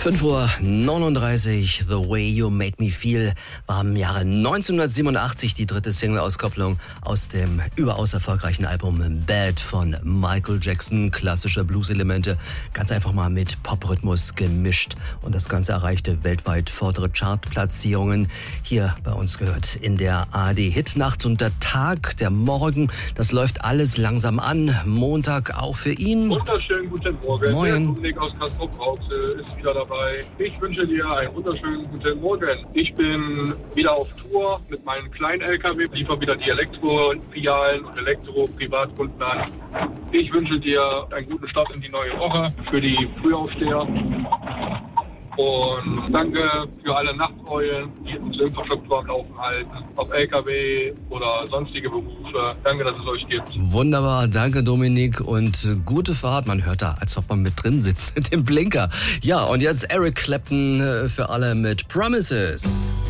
5:39 Uhr, The Way You Made Me Feel war im Jahre 1987 die dritte Single-Auskopplung aus dem überaus erfolgreichen Album Bad von Michael Jackson. Klassische Blues-Elemente, ganz einfach mal mit Pop-Rhythmus gemischt. Und das Ganze erreichte weltweit vordere Chartplatzierungen. Hier bei uns gehört in der ARD-Hitnacht. Und der Tag, der Morgen, das läuft alles langsam an. Montag auch für ihn. Wunderschönen guten Morgen. Moin. Der Dominik aus Castrop-Rauxel ist wieder dabei. Ich wünsche dir einen wunderschönen guten Morgen. Ich bin wieder auf Tour mit meinem kleinen LKW, liefere wieder die Elektro-Filialen und Elektro-Privatkunden an. Ich wünsche dir einen guten Start in die neue Woche für die Frühaufsteher. Und danke für alle Nachteulen, die uns Infrastruktur am Laufen halten, ob LKW oder sonstige Berufe. Danke, dass es euch gibt. Wunderbar, danke Dominik und gute Fahrt. Man hört da, als ob man mit drin sitzt, mit dem Blinker. Ja, und jetzt Eric Clapton für alle mit Promises.